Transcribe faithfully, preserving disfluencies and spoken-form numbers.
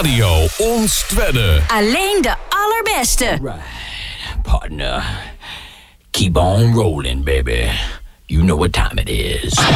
Radio Ons Twedde. Alleen de allerbeste. Right, partner. Keep on rolling, baby. You know what time it is.